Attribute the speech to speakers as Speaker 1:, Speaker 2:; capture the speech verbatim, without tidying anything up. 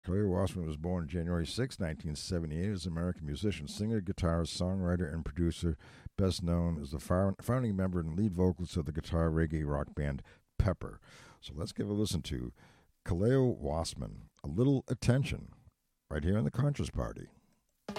Speaker 1: Kaleo Wassman was born January sixth, nineteen seventy-eight, is an American musician, singer, guitarist, songwriter, and producer, best known as the founding member and lead vocalist of the guitar reggae rock band Pepper. So let's give a listen to Kaleo Wassman, A Little Attention, right here on the Contras Party.